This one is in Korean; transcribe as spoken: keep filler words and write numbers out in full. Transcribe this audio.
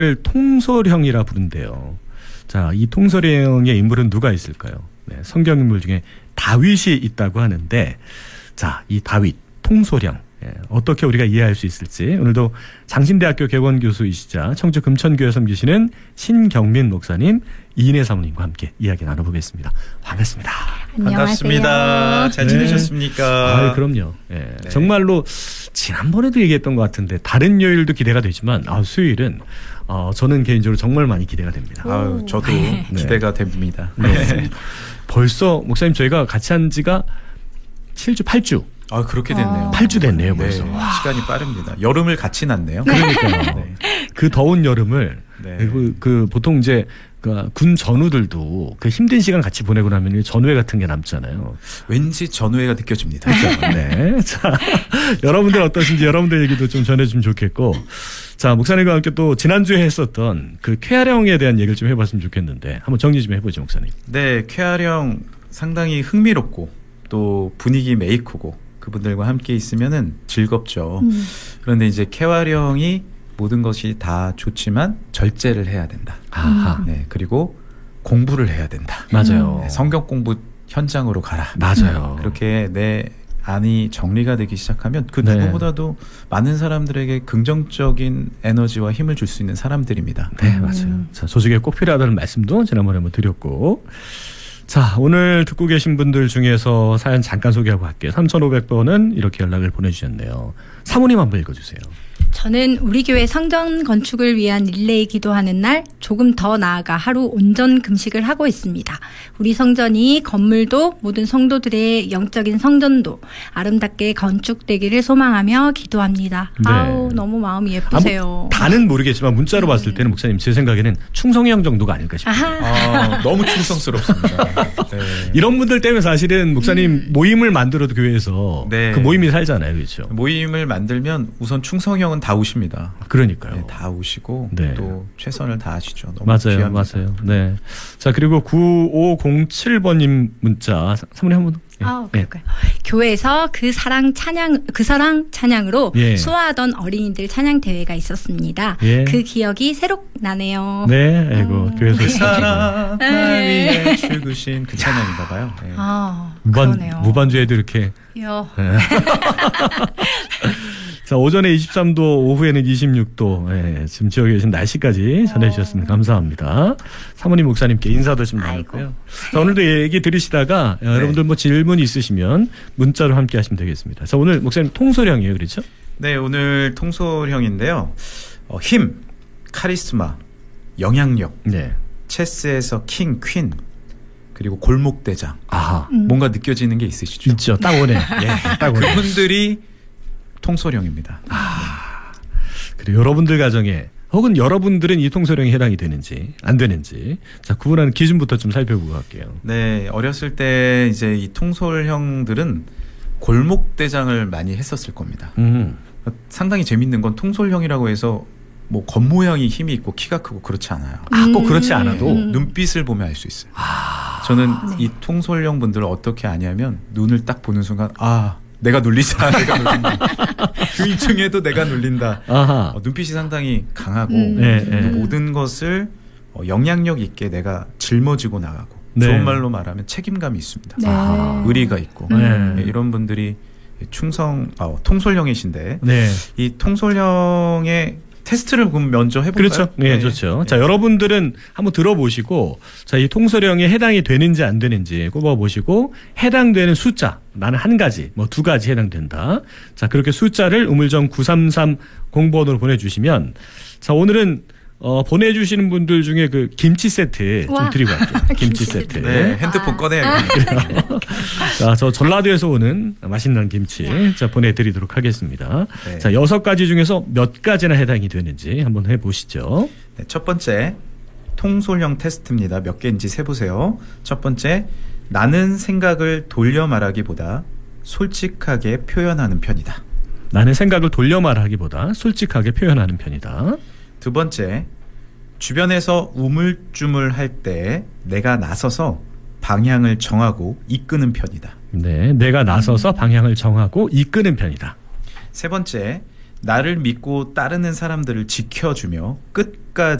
통솔형이라 부른대요. 자, 이 통솔형의 인물은 누가 있을까요? 네, 성경 인물 중에 다윗이 있다고 하는데, 자, 이 다윗, 통솔형. 예, 어떻게 우리가 이해할 수 있을지 오늘도 장신대학교 개원교수이시자 청주 금천교회 섬기시는 신경민 목사님, 이인혜 사모님과 함께 이야기 나눠보겠습니다. 반갑습니다. 안녕하세요. 반갑습니다. 잘 지내셨습니까? 네. 아, 그럼요. 예, 네. 정말로 지난번에도 얘기했던 것 같은데 다른 요일도 기대가 되지만 아, 수요일은 어, 저는 개인적으로 정말 많이 기대가 됩니다. 아유, 저도 네. 기대가 됩니다. 네. 벌써 목사님 저희가 같이 한 지가 칠 주, 팔 주. 아, 그렇게 됐네요. 팔 주 됐네요, 벌써. 네, 시간이 빠릅니다. 여름을 같이 났네요. 그러니까요. 네. 그 더운 여름을 네. 그, 그 보통 이제 그 군 전우들도 그 힘든 시간 같이 보내고 나면 전우회 같은 게 남잖아요. 왠지 전우회가 느껴집니다. 그렇죠. 네. 자, 여러분들 어떠신지 여러분들 얘기도 좀 전해주면 좋겠고, 자, 목사님과 함께 또 지난주에 했었던 그 쾌활형에 대한 얘기를 좀 해봤으면 좋겠는데 한번 정리 좀 해보죠, 목사님. 네, 쾌활형 상당히 흥미롭고 또 분위기 메이커고 그분들과 함께 있으면은 즐겁죠. 음. 그런데 이제 쾌활형이 모든 것이 다 좋지만 절제를 해야 된다. 아하. 네, 그리고 공부를 해야 된다. 맞아요. 네, 성경 공부 현장으로 가라. 맞아요. 그렇게 내 안이 정리가 되기 시작하면 그 네. 누구보다도 많은 사람들에게 긍정적인 에너지와 힘을 줄 수 있는 사람들입니다. 네, 맞아요. 음. 자, 조직에 꼭 필요하다는 말씀도 지난번에 한번 드렸고, 자, 오늘 듣고 계신 분들 중에서 사연 잠깐 소개하고 할게요. 삼천오백 번은 이렇게 연락을 보내주셨네요. 사모님 한번 읽어주세요. 저는 우리 교회 성전 건축을 위한 릴레이 기도하는 날 조금 더 나아가 하루 온전 금식을 하고 있습니다. 우리 성전이 건물도 모든 성도들의 영적인 성전도 아름답게 건축되기를 소망하며 기도합니다. 네. 아우, 너무 마음이 예쁘세요. 아, 뭐, 다는 모르겠지만 문자로 네. 봤을 때는 목사님 제 생각에는 충성형 정도가 아닐까 싶어요. 아, 너무 충성스럽습니다. 네. 이런 분들 때문에 사실은 목사님 음. 모임을 만들어도 교회에서 네. 그 모임이 살잖아요. 그렇죠? 모임을 만들면 우선 충성형은 다 오십니다. 그러니까요. 네, 다 오시고 네. 또 최선을 다하시죠. 너무 맞아요, 귀합니다. 맞아요. 네. 자, 그리고 구오공칠 번님 문자 사모님 한번. 네. 아, 그럴까요? 네. 교회에서 그 사랑 찬양, 그 사랑 찬양으로 예. 수화하던 어린이들 찬양 대회가 있었습니다. 예. 그 기억이 새록 나네요. 네, 아이고 음. 교회에서 그 사랑 날 위해 죽으신 그 찬양인가 봐요. 네. 아, 무반 그러네요. 무반주에도 이렇게. 요. 네. 자, 오전에 이십삼 도, 오후에는 이십육 도. 네, 지금 지역에 계신 날씨까지 전해주셨습니다. 감사합니다. 사모님 목사님께 인사도 좀 나눴고요. 자, 오늘도 얘기 들으시다가 네. 여러분들 뭐 질문 있으시면 문자로 함께 하시면 되겠습니다. 자, 오늘 목사님 통솔형이에요, 그렇죠? 네, 오늘 통솔형인데요. 어, 힘, 카리스마, 영향력, 네. 체스에서 킹, 퀸, 그리고 골목대장. 아하. 음. 뭔가 느껴지는 게 있으시죠? 있죠. 딱 오네. 예, 딱 오네. 그분들이 통솔형입니다. 아, 그리고 여러분들 가정에 혹은 여러분들은 이 통솔형에 해당이 되는지 안 되는지 자 구분하는 기준부터 좀 살펴보고 갈게요. 네, 어렸을 때 이제 이 통솔형들은 골목대장을 많이 했었을 겁니다. 음. 상당히 재밌는 건 통솔형이라고 해서 뭐 겉모양이 힘이 있고 키가 크고 그렇지 않아요. 아, 꼭 그렇지 않아도 네, 눈빛을 보면 알 수 있어요. 아, 저는 네. 이 통솔형 분들을 어떻게 아냐면 눈을 딱 보는 순간 아 내가 눌리자 내가 눌린다. 그 이중에도 내가 눌린다. 아하. 어, 눈빛이 상당히 강하고 음. 네, 네. 모든 것을 어, 영향력 있게 내가 짊어지고 나가고 네. 좋은 말로 말하면 책임감이 있습니다. 네. 아하. 의리가 있고 네. 네, 이런 분들이 충성 어, 통솔형이신데 네. 이 통솔형의 테스트를 그럼 먼저 해볼까요? 그렇죠. 네, 네. 좋죠. 네. 자, 여러분들은 한번 들어보시고, 자, 이 통솔형에 해당이 되는지 안 되는지 꼽아보시고, 해당되는 숫자, 나는 한 가지, 뭐 두 가지 해당된다. 자, 그렇게 숫자를 우물정 구삼삼공 번으로 보내주시면, 자, 오늘은 어, 보내주시는 분들 중에 그 김치 세트 좀 와. 드리고 갈게요. 김치 세트. 네, 핸드폰 아. 꺼내야겠네요. 자, 저 전라도에서 오는 맛있는 김치 자 보내드리도록 하겠습니다. 네. 자, 여섯 가지 중에서 몇 가지나 해당이 되는지 한번 해보시죠. 네, 첫 번째 통솔형 테스트입니다. 몇 개인지 세보세요. 첫 번째, 나는 생각을 돌려 말하기보다 솔직하게 표현하는 편이다. 나는 생각을 돌려 말하기보다 솔직하게 표현하는 편이다. 두 번째, 주변에서 우물쭈물할 때 내가 나서서 방향을 정하고 이끄는 편이다. 네, 내가 나서서 방향을 정하고 이끄는 편이다. 세 번째, 나를 믿고 따르는 사람들을 지켜주며 끝까지